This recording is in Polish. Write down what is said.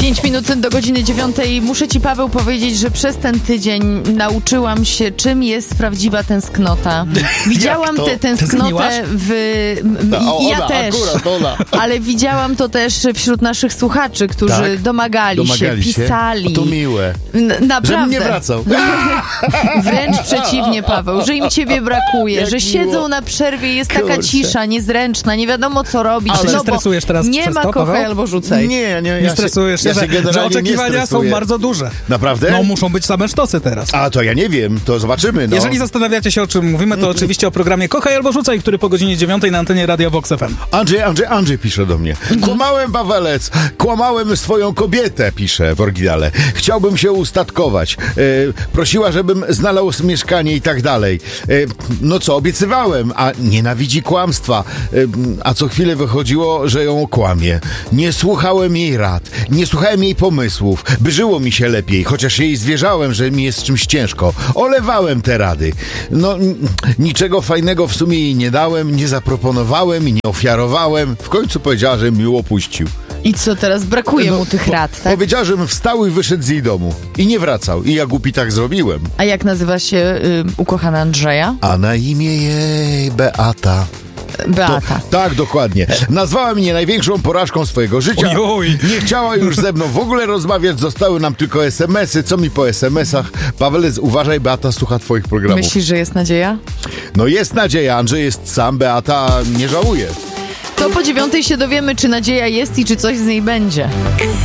5 minut do godziny 9. Muszę ci, Paweł, powiedzieć, że przez ten tydzień nauczyłam się, czym jest prawdziwa tęsknota. Widziałam tę tęsknotę ja też. Ona. Ale widziałam to też wśród naszych słuchaczy, którzy domagali się, pisali. To miłe. Naprawdę. Żebym nie wracał. Wręcz przeciwnie, Paweł, że im ciebie brakuje, Jak że siedzą miło. na przerwie, jest taka Kurczę. cisza, niezręczna, nie wiadomo co robić. Ale się stresujesz teraz nie przez ma to, kochaj Paweł? albo rzucaj. Nie stresujesz się, że generalnie oczekiwania nie są bardzo duże. Naprawdę? No muszą być same sztosy teraz. A to ja nie wiem, to zobaczymy. No. Jeżeli zastanawiacie się, o czym mówimy, to oczywiście o programie Kochaj albo Rzucaj, który po godzinie 9 na antenie Radia Vox FM. Andrzej pisze do mnie. Kłamałem, Pawelec, kłamałem swoją kobietę, pisze w oryginale. Chciałbym się ustatkować. Prosiła, żebym znalazł mieszkanie i tak dalej. No co, obiecywałem, a nienawidzi kłamstwa. A co chwilę wychodziło, że ją kłamie. Nie słuchałem jej rad, nie słuchałem jej pomysłów, by żyło mi się lepiej, chociaż jej zwierzałem, że mi jest czymś ciężko. Olewałem te rady. No, niczego fajnego w sumie jej nie dałem, nie zaproponowałem i nie ofiarowałem. W końcu powiedziała, że mnie opuścił. I co teraz? Brakuje mu tych rad, tak? Powiedziała, żebym wstał i wyszedł z jej domu. I nie wracał. I ja głupi tak zrobiłem. A jak nazywa się ukochana Andrzeja? A na imię jej Beata. Beata. Tak, dokładnie. Nazwała mnie największą porażką swojego życia. Ojoj. Nie chciała już ze mną w ogóle rozmawiać. Zostały nam tylko SMS-y. Co mi po SMS-ach? Pawelec, uważaj, Beata słucha twoich programów. Myślisz, że jest nadzieja? No jest nadzieja. Andrzej jest sam, Beata nie żałuje. To po 9 się dowiemy, czy nadzieja jest i czy coś z niej będzie.